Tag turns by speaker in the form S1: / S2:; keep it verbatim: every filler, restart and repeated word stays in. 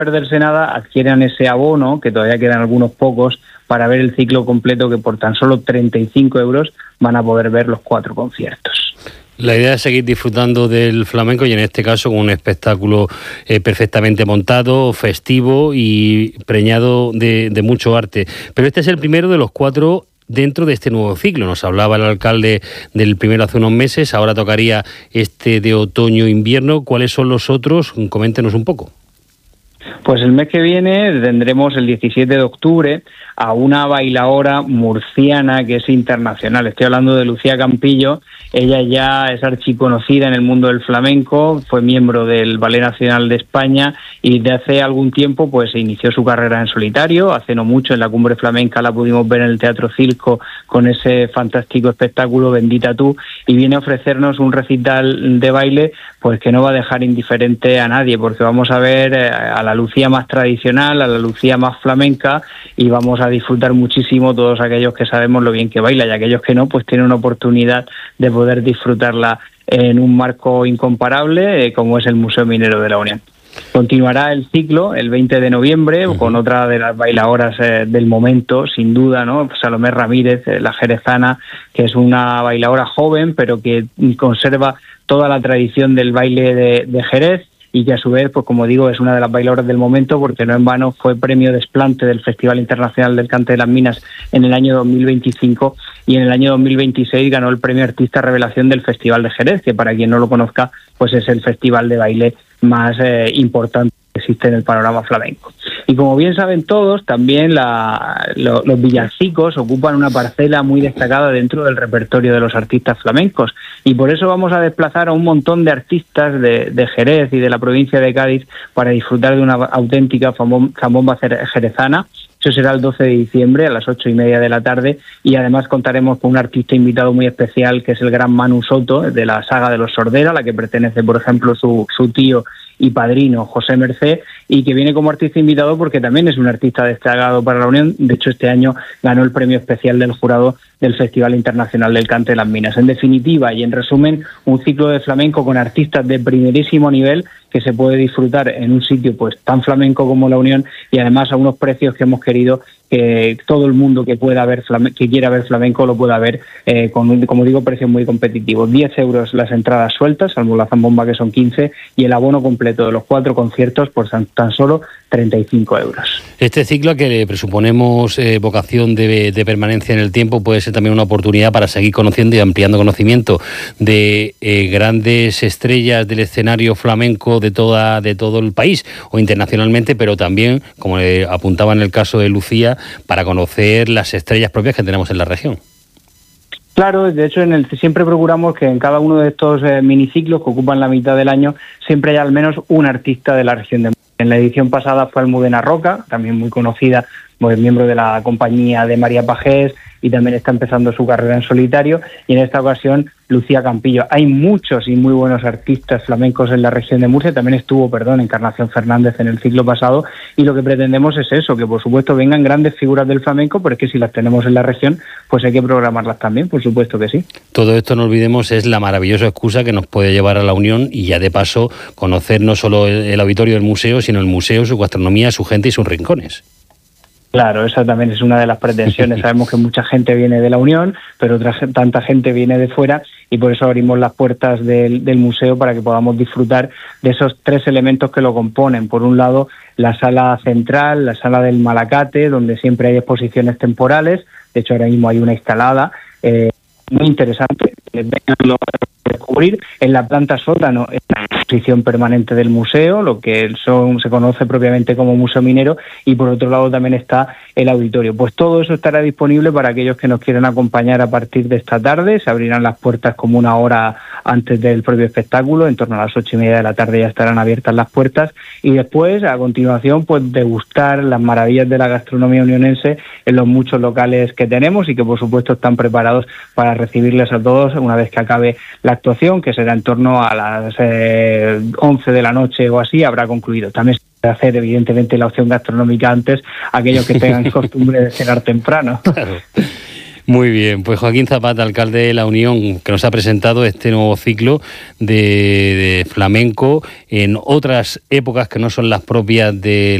S1: perderse nada, adquieran ese abono, que todavía quedan algunos pocos, para ver el ciclo completo, que por tan solo treinta y cinco euros van a poder ver los cuatro conciertos.
S2: La idea es seguir disfrutando del flamenco y en este caso con un espectáculo eh, perfectamente montado, festivo y preñado de, de mucho arte. Pero este es el primero de los cuatro dentro de este nuevo ciclo. Nos hablaba el alcalde del primero hace unos meses, ahora tocaría este de otoño-invierno. ¿Cuáles son los otros? Coméntenos un poco.
S1: Pues el mes que viene tendremos el diecisiete de octubre a una bailaora murciana que es internacional. Estoy hablando de Lucía Campillo. Ella ya es archiconocida en el mundo del flamenco, fue miembro del Ballet Nacional de España y de hace algún tiempo pues inició su carrera en solitario. Hace no mucho en la Cumbre Flamenca la pudimos ver en el Teatro Circo con ese fantástico espectáculo Bendita tú, y viene a ofrecernos un recital de baile pues que no va a dejar indiferente a nadie, porque vamos a ver a la Lucía más tradicional, a la Lucía más flamenca, y vamos a disfrutar muchísimo todos aquellos que sabemos lo bien que baila, y aquellos que no, pues tienen una oportunidad de poder disfrutarla en un marco incomparable eh, como es el Museo Minero de la Unión. Continuará el ciclo el veinte de noviembre uh-huh. con otra de las bailadoras eh, del momento, sin duda, ¿no? Salomé Ramírez, eh, la jerezana, que es una bailadora joven, pero que conserva toda la tradición del baile de, de Jerez, y que a su vez, pues como digo, es una de las bailadoras del momento, porque no en vano fue premio Desplante del Festival Internacional del Cante de las Minas en el año dos mil veinticinco, y en el año dos mil veintiséis ganó el premio Artista Revelación del Festival de Jerez, que para quien no lo conozca, pues es el festival de baile más eh, importante que existe en el panorama flamenco. Y como bien saben todos, también la, lo, los villancicos ocupan una parcela muy destacada dentro del repertorio de los artistas flamencos, y por eso vamos a desplazar a un montón de artistas de, de Jerez y de la provincia de Cádiz para disfrutar de una auténtica zambomba jerezana. Eso será el doce de diciembre a las ocho y media de la tarde, y además contaremos con un artista invitado muy especial, que es el gran Manu Soto, de la saga de los Sordera, a la que pertenece, por ejemplo, su, su tío y padrino José Mercé, y que viene como artista invitado porque también es un artista destacado para la Unión. De hecho, este año ganó el premio especial del jurado del Festival Internacional del Cante de las Minas. En definitiva y en resumen, un ciclo de flamenco con artistas de primerísimo nivel que se puede disfrutar en un sitio pues tan flamenco como la Unión, y además a unos precios que hemos querido que todo el mundo que pueda ver flamenco, que quiera ver flamenco lo pueda ver eh, con, como digo, precios muy competitivos. diez euros las entradas sueltas, salvo la zambomba que son quince, y el abono completo de los cuatro conciertos por tan, tan solo treinta y cinco euros.
S2: Este ciclo, que le presuponemos eh, vocación de, de permanencia en el tiempo, puede ser también una oportunidad para seguir conociendo y ampliando conocimiento de eh, grandes estrellas del escenario flamenco de toda de todo el país o internacionalmente, pero también, como le apuntaba en el caso de Lucía, para conocer las estrellas propias que tenemos en la región.
S1: Claro, de hecho en el, siempre procuramos que en cada uno de estos eh, miniciclos que ocupan la mitad del año siempre haya al menos un artista de la región de Murcia. En la edición pasada fue Almudena Roca, también muy conocida, pues, miembro de la compañía de María Pajés, y también está empezando su carrera en solitario, y en esta ocasión Lucía Campillo. Hay muchos y muy buenos artistas flamencos en la región de Murcia. También estuvo, perdón, Encarnación Fernández en el ciclo pasado, y lo que pretendemos es eso, que por supuesto vengan grandes figuras del flamenco, pero es que si las tenemos en la región, pues hay que programarlas también, por supuesto que sí.
S2: Todo esto, no olvidemos, es la maravillosa excusa que nos puede llevar a la Unión, y ya de paso conocer no solo el, el auditorio del museo, sino el museo, su gastronomía, su gente y sus rincones.
S1: Claro, esa también es una de las pretensiones. Sabemos que mucha gente viene de la Unión, pero otra, tanta gente viene de fuera, y por eso abrimos las puertas del, del museo para que podamos disfrutar de esos tres elementos que lo componen. Por un lado, la sala central, la sala del Malacate, donde siempre hay exposiciones temporales. De hecho, ahora mismo hay una instalada eh, muy interesante, que vengan a descubrir. En la planta sótano, en la exposición permanente del museo, lo que son, se conoce propiamente como Museo Minero, y por otro lado también está el auditorio. Pues todo eso estará disponible para aquellos que nos quieran acompañar a partir de esta tarde. Se abrirán las puertas como una hora antes del propio espectáculo, en torno a las ocho y media de la tarde ya estarán abiertas las puertas, y después, a continuación, pues degustar las maravillas de la gastronomía unionense en los muchos locales que tenemos, y que por supuesto están preparados para recibirles a todos una vez que acabe la actuación, que será en torno a las eh, once de la noche o así, habrá concluido. También se puede hacer, evidentemente, la opción gastronómica antes, aquellos que tengan costumbre de cenar temprano.
S2: Claro. Muy bien, pues Joaquín Zapata, alcalde de La Unión, que nos ha presentado este nuevo ciclo de, de flamenco en otras épocas que no son las propias de